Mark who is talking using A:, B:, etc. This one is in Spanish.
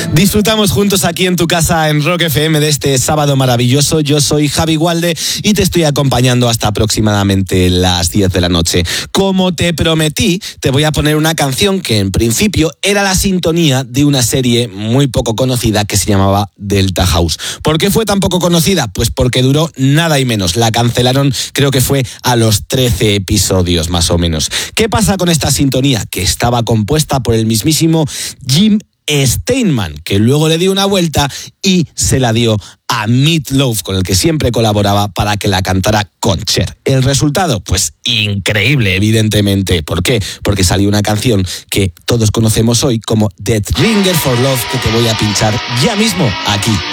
A: Disfrutamos juntos aquí en tu casa en Rock FM de este sábado maravilloso. Yo soy Javi Gualde y te estoy acompañando hasta aproximadamente las 10 de la noche. Como te prometí, te voy a poner una canción que en principio era la sintonía de una serie muy poco conocida que se llamaba Delta House. ¿Por qué fue tan poco conocida? Pues porque duró nada y menos. La cancelaron, creo que fue a los 13 episodios más o menos. ¿Qué pasa con esta sintonía? Que estaba compuesta por el mismísimo Jim Steinman, que luego le dio una vuelta y se la dio a Meat Loaf, con el que siempre colaboraba para que la cantara con Cher. ¿El resultado? Pues increíble, evidentemente. ¿Por qué? Porque salió una canción que todos conocemos hoy como Dead Ringer for Love, que te voy a pinchar ya mismo aquí.